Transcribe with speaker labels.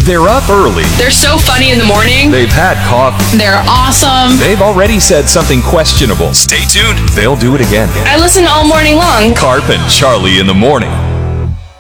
Speaker 1: They're up early.
Speaker 2: They're so funny in the morning.
Speaker 1: They've had coffee.
Speaker 2: They're awesome.
Speaker 1: They've already said something questionable. Stay tuned. They'll do it again.
Speaker 2: I listen all morning long.
Speaker 1: Carp and Charlie in the morning.